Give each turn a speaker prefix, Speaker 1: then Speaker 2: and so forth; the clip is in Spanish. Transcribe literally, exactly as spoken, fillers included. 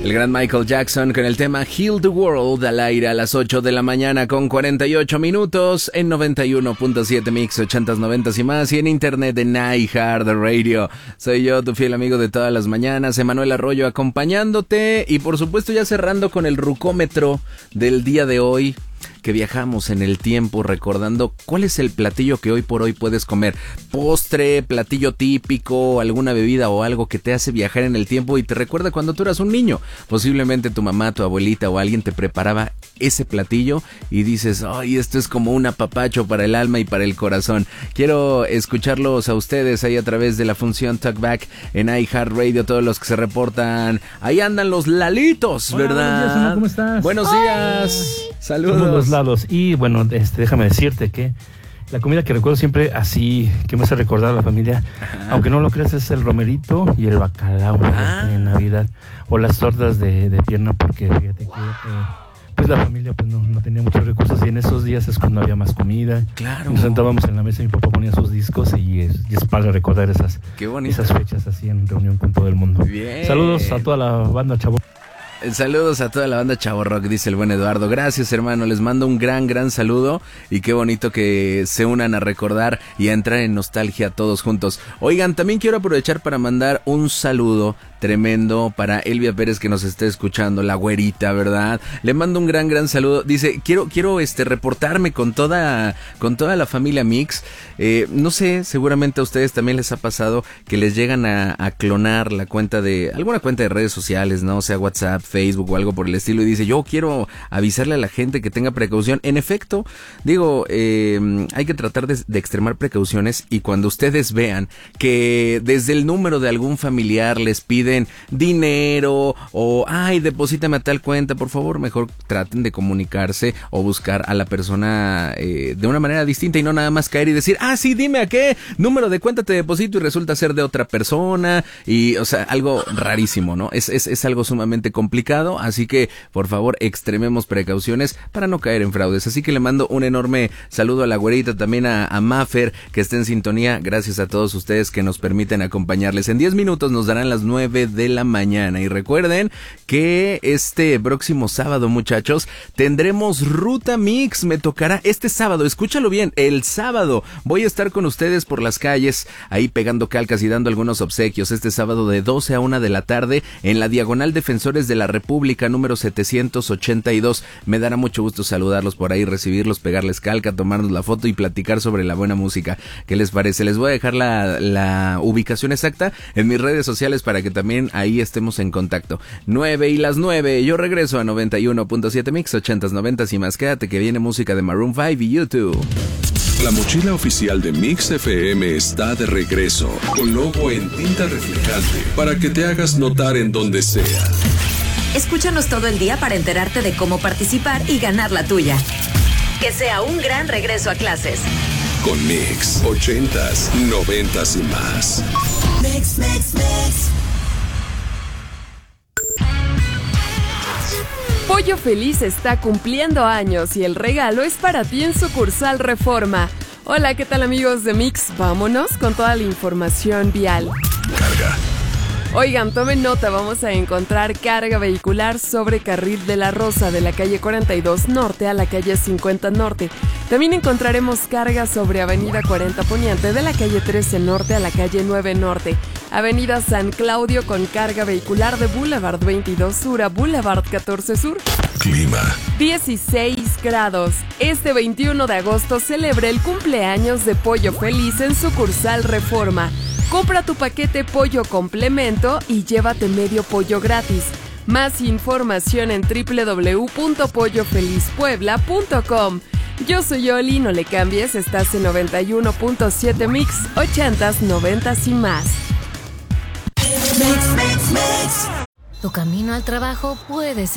Speaker 1: El gran Michael Jackson con el tema Heal the World al aire a las ocho de la mañana con cuarenta y ocho minutos en noventa y uno punto siete Mix, ochentas, noventas y más, y en internet de iHeartRadio. Soy yo, tu fiel amigo de todas las mañanas, Emanuel Arroyo, acompañándote y por supuesto ya cerrando con el rucómetro del día de hoy, que viajamos en el tiempo recordando cuál es el platillo que hoy por hoy puedes comer. Postre, platillo típico, alguna bebida o algo que te hace viajar en el tiempo y te recuerda cuando tú eras un niño. Posiblemente tu mamá, tu abuelita o alguien te preparaba ese platillo y dices, ay, esto es como un apapacho para el alma y para el corazón. Quiero escucharlos a ustedes ahí a través de la función Talkback en iHeartRadio, todos los que se reportan. Ahí andan los Lalitos,
Speaker 2: Hola,
Speaker 1: ¿verdad?
Speaker 2: Buenos días, ¿cómo estás?
Speaker 1: Buenos días.
Speaker 2: Ay.
Speaker 1: Saludos.
Speaker 2: Somos los Lalos. Y bueno, este, déjame decirte que la comida que recuerdo siempre así, que me hace recordar a la familia, ajá, aunque no lo creas, es el romerito y el bacalao ah. en Navidad. O las tortas de, de pierna, porque fíjate que eh, pues la familia pues no, no tenía muchos recursos y en esos días es cuando había más comida. Claro. Nos sentábamos en la mesa y mi papá ponía sus discos y es, y es para recordar esas, esas fechas así en reunión con todo el mundo. Bien. Saludos a toda la banda, chavo.
Speaker 1: Saludos a toda la banda Chavo Rock, dice el buen Eduardo. Gracias, hermano, les mando un gran, gran saludo y qué bonito que se unan a recordar y a entrar en nostalgia todos juntos. Oigan, también quiero aprovechar para mandar un saludo tremendo para Elvia Pérez que nos está escuchando, la güerita, ¿verdad? Le mando un gran, gran saludo. Dice, quiero, quiero este reportarme con toda, con toda la familia Mix. Eh, no sé, seguramente a ustedes también les ha pasado que les llegan a, a clonar la cuenta de, alguna cuenta de redes sociales, ¿no? O sea, WhatsApp, Facebook o algo por el estilo y dice, yo quiero avisarle a la gente que tenga precaución. En efecto, digo, eh, hay que tratar de, de extremar precauciones y cuando ustedes vean que desde el número de algún familiar les pide dinero o ay, deposítame a tal cuenta, por favor, mejor traten de comunicarse o buscar a la persona eh, de una manera distinta y no nada más caer y decir, ah, sí, dime a qué número de cuenta te deposito y resulta ser de otra persona y, o sea, algo rarísimo, ¿no? Es, es, es algo sumamente complicado, así que, por favor, extrememos precauciones para no caer en fraudes. Así que le mando un enorme saludo a la güerita, también a, a Maffer, que está en sintonía. Gracias a todos ustedes que nos permiten acompañarles. En diez minutos nos darán las nueve de la mañana y recuerden que este próximo sábado, muchachos, tendremos Ruta Mix. Me tocará este sábado, escúchalo bien, el sábado voy a estar con ustedes por las calles ahí pegando calcas y dando algunos obsequios este sábado de doce a una de la tarde en la Diagonal Defensores de la República número setecientos ochenta y dos. Me dará mucho gusto saludarlos por ahí, recibirlos, pegarles calca, tomarnos la foto y platicar sobre la buena música. ¿Qué les parece? Les voy a dejar la, la ubicación exacta en mis redes sociales para que también ahí estemos en contacto. nueve y las nueve, yo regreso a noventa y uno punto siete Mix, ochentas, noventas y más. Quédate que viene música de Maroon cinco y YouTube.
Speaker 3: La mochila oficial de Mix F M está de regreso, con logo en tinta reflejante, para que te hagas notar en donde sea.
Speaker 4: Escúchanos todo el día para enterarte de cómo participar y ganar la tuya. Que sea un gran regreso a clases.
Speaker 3: Con Mix, ochentas, noventas y más.
Speaker 5: Mix, mix, mix.
Speaker 6: Pollo Feliz está cumpliendo años y el regalo es para ti en sucursal Reforma. Hola, ¿qué tal, amigos de Mix? Vámonos con toda la información vial.
Speaker 3: Carga.
Speaker 6: Oigan, tomen nota, vamos a encontrar carga vehicular sobre Carril de la Rosa de la calle cuarenta y dos Norte a la calle cincuenta Norte. También encontraremos carga sobre Avenida cuarenta Poniente de la calle trece Norte a la calle nueve Norte. Avenida San Claudio con carga vehicular de Boulevard veintidós Sur a Boulevard catorce Sur.
Speaker 3: Clima.
Speaker 6: dieciséis grados. Este veintiuno de agosto celebra el cumpleaños de Pollo Feliz en sucursal Reforma. Compra tu paquete pollo complemento y llévate medio pollo gratis. Más información en doble u doble u doble u punto pollo feliz puebla punto com. Yo soy Oli, no le cambies, estás en noventa y uno punto siete Mix, ochentas, noventas y más.
Speaker 5: Mix, mix, mix.
Speaker 7: Tu camino al trabajo puede ser